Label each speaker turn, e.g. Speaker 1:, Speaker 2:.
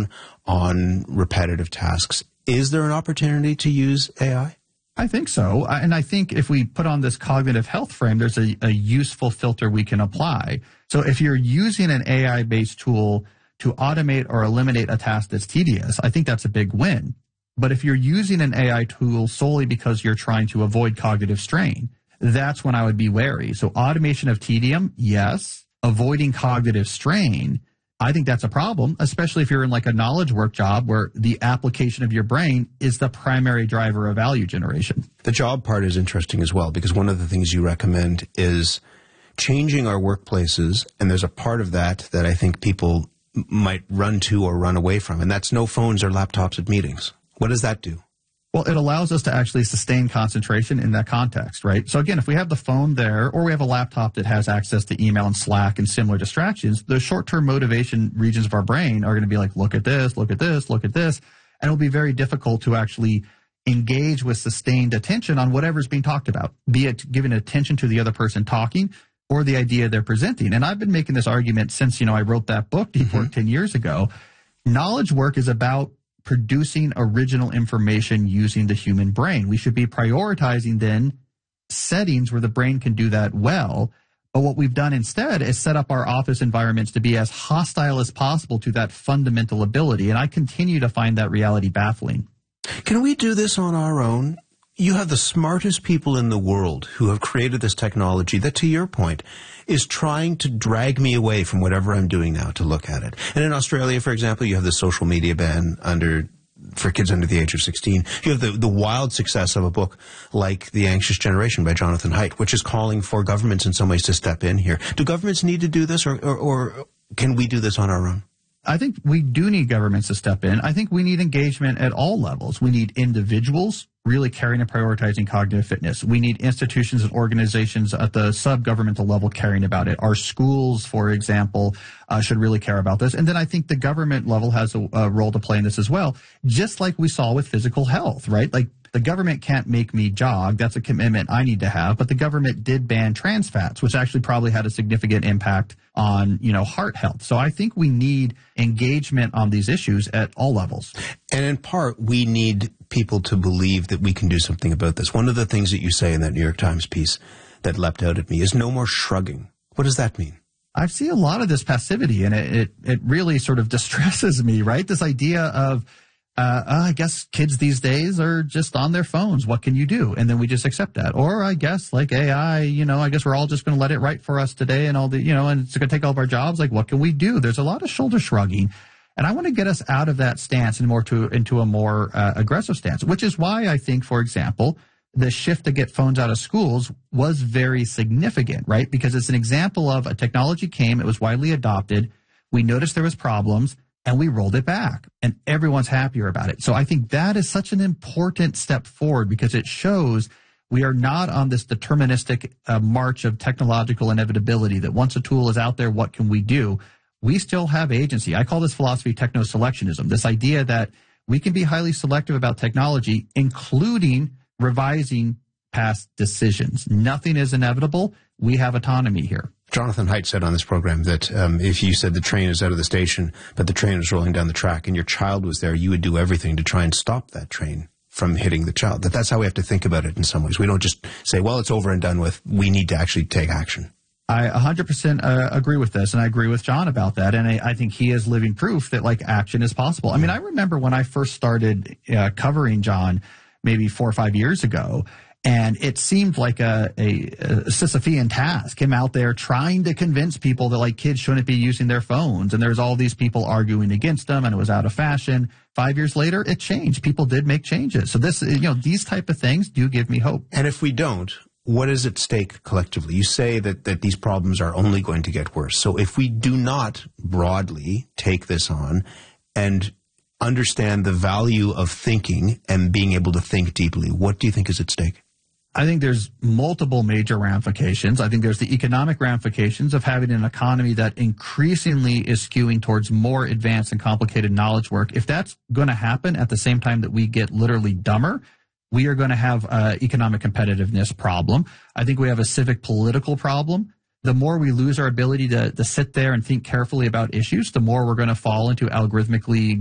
Speaker 1: down on repetitive tasks. Is there an opportunity to use AI?
Speaker 2: I think so. And I think if we put on this cognitive health frame, there's a useful filter we can apply. So if you're using an AI-based tool to automate or eliminate a task that's tedious, I think that's a big win. But if you're using an AI tool solely because you're trying to avoid cognitive strain, that's when I would be wary. So automation of tedium, yes. Avoiding cognitive strain, I think that's a problem, especially if you're in like a knowledge work job where the application of your brain is the primary driver of value generation.
Speaker 1: The job part is interesting as well, because one of the things you recommend is changing our workplaces, and there's a part of that that I think people might run to or run away from, and that's no phones or laptops at meetings. What does that do?
Speaker 2: Well, it allows us to actually sustain concentration in that context, right? So again, if we have the phone there or we have a laptop that has access to email and Slack and similar distractions, the short-term motivation regions of our brain are going to be like, look at this, look at this, look at this. And it'll be very difficult to actually engage with sustained attention on whatever's being talked about, be it giving attention to the other person talking or the idea they're presenting. And I've been making this argument since, I wrote that book, Deep Work, 10 years ago. Knowledge work is about producing original information using the human brain. We should be prioritizing then settings where the brain can do that well. But what we've done instead is set up our office environments to be as hostile as possible to that fundamental ability. And I continue to find that reality baffling.
Speaker 1: Can we do this on our own? You have the smartest people in the world who have created this technology that, to your point, is trying to drag me away from whatever I'm doing now to look at it. And in Australia, for example, you have the social media ban for kids under the age of 16. You have the wild success of a book like The Anxious Generation by Jonathan Haidt, which is calling for governments in some ways to step in here. Do governments need to do this, or can we do this on our own?
Speaker 2: I think we do need governments to step in. I think we need engagement at all levels. We need individuals really caring and prioritizing cognitive fitness. We need institutions and organizations at the sub-governmental level caring about it. Our schools, for example, should really care about this. And then I think the government level has a role to play in this as well, just like we saw with physical health, right? Like the government can't make me jog. That's a commitment I need to have. But the government did ban trans fats, which actually probably had a significant impact on, heart health. So I think we need engagement on these issues at all levels.
Speaker 1: And in part, we need people to believe that we can do something about this. One of the things that you say in that New York Times piece that leapt out at me is no more shrugging. What does that mean?
Speaker 2: I see a lot of this passivity, and it really sort of distresses me, right? This idea of, I guess kids these days are just on their phones. What can you do? And then we just accept that. Or I guess like AI, I guess we're all just going to let it write for us today and all the, and it's going to take all of our jobs. Like, what can we do? There's a lot of shoulder shrugging. And I want to get us out of that stance and into a more aggressive stance, which is why I think, for example, the shift to get phones out of schools was very significant, right? Because it's an example of a technology came, it was widely adopted, we noticed there was problems, and we rolled it back, and everyone's happier about it. So I think that is such an important step forward because it shows we are not on this deterministic march of technological inevitability that once a tool is out there, what can we do? We still have agency. I call this philosophy techno-selectionism, this idea that we can be highly selective about technology, including revising past decisions. Nothing is inevitable. We have autonomy here.
Speaker 1: Jonathan Haidt said on this program that if you said the train is out of the station, but the train is rolling down the track and your child was there, you would do everything to try and stop that train from hitting the child. That's how we have to think about it in some ways. We don't just say, well, it's over and done with. We need to actually take action.
Speaker 2: I 100% agree with this, and I agree with John about that, and I think he is living proof that, action is possible. I mean, I remember when I first started covering John maybe 4 or 5 years ago, and it seemed like a Sisyphean task, him out there trying to convince people that, kids shouldn't be using their phones, and there's all these people arguing against them, and it was out of fashion. 5 years later, it changed. People did make changes. So this, these type of things do give me hope.
Speaker 1: And if we don't, what is at stake collectively? You say that these problems are only going to get worse. So if we do not broadly take this on and understand the value of thinking and being able to think deeply, what do you think is at stake?
Speaker 2: I think there's multiple major ramifications. I think there's the economic ramifications of having an economy that increasingly is skewing towards more advanced and complicated knowledge work. If that's going to happen at the same time that we get literally dumber, we are going to have an economic competitiveness problem. I think we have a civic political problem. The more we lose our ability to sit there and think carefully about issues, the more we're going to fall into algorithmically